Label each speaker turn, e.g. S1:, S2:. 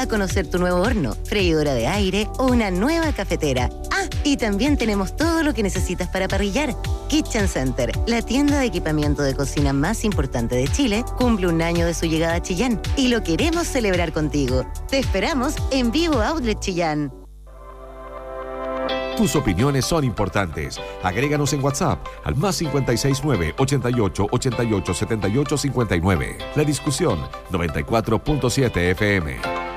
S1: a conocer tu nuevo horno, freidora de aire o una nueva cafetera. Ah, y también tenemos todo lo que necesitas para parrillar. Kitchen Center, la tienda de equipamiento de cocina más importante de Chile, cumple 1 año de su llegada a Chillán y lo queremos celebrar contigo. Te esperamos en Vivo Outlet Chillán.
S2: Tus opiniones son importantes. Agréganos en WhatsApp al +569 88 88 78 59. La discusión 94.7 FM.